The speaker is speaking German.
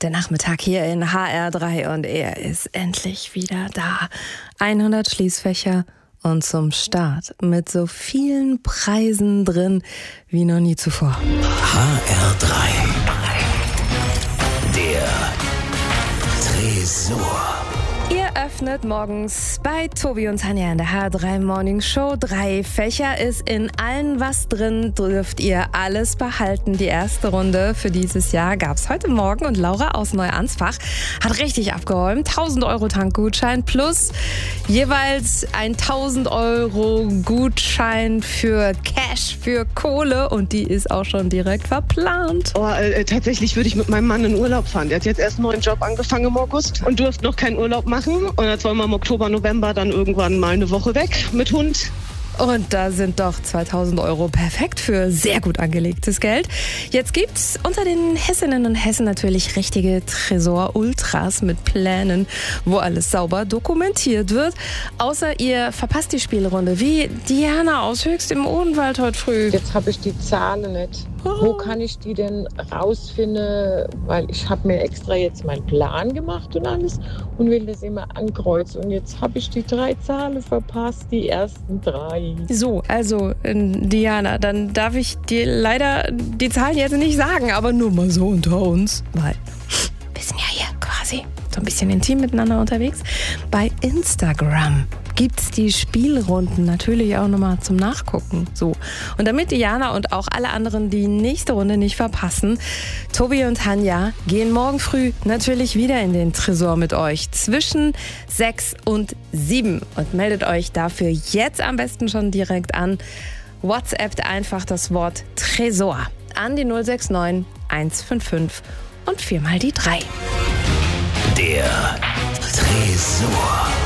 Der Nachmittag hier in HR3 und er ist endlich wieder da. 100 Schließfächer und zum Start mit so vielen Preisen drin wie noch nie zuvor. HR3. Der Tresor. Ihr öffnet morgens bei Tobi und Tanja in der HR3 Morning Show 3 Fächer. Ist in allen was drin, dürft ihr alles behalten. Die erste Runde für dieses Jahr gab's heute Morgen und Laura aus Neuansbach hat richtig abgeräumt. 1.000 € Tankgutschein plus jeweils ein 1.000 € Gutschein für Cash, für Kohle und die ist auch schon direkt verplant. Tatsächlich würde ich mit meinem Mann in Urlaub fahren. Der hat jetzt erst einen neuen Job angefangen im August und durfte noch keinen Urlaub machen. Und jetzt wollen wir im Oktober, November dann irgendwann mal eine Woche weg mit Hund. Und da sind doch 2.000 € perfekt für sehr gut angelegtes Geld. Jetzt gibt's unter den Hessinnen und Hessen natürlich richtige Tresor-Ultras mit Plänen, wo alles sauber dokumentiert wird. Außer ihr verpasst die Spielrunde, wie Diana aus Höchst im Odenwald heute früh. Jetzt habe ich die Zahlen nicht. Wo kann ich die denn rausfinden? Weil ich habe mir extra jetzt meinen Plan gemacht und alles und will das immer ankreuzen. Und jetzt habe ich die 3 Zahlen verpasst, die ersten 3. So, also Diana, dann darf ich dir leider die Zahlen jetzt nicht sagen, aber nur mal so unter uns. Weil wir sind ja hier quasi so ein bisschen intim miteinander unterwegs. Bei Instagram gibt's die Spielrunden natürlich auch nochmal zum Nachgucken. So. Und damit Diana und auch alle anderen die nächste Runde nicht verpassen, Tobi und Tanja gehen morgen früh natürlich wieder in den Tresor mit euch zwischen 6 und 7 und meldet euch dafür jetzt am besten schon direkt an. WhatsAppt einfach das Wort Tresor an die 069 155 und 4 mal die 3. Der Tresor.